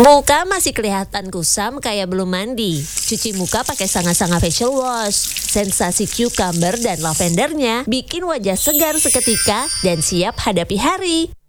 Muka masih kelihatan kusam kayak belum mandi. Cuci muka pakai Sanga-Sanga Facial Wash. Sensasi cucumber dan lavendernya bikin wajah segar seketika dan siap hadapi hari.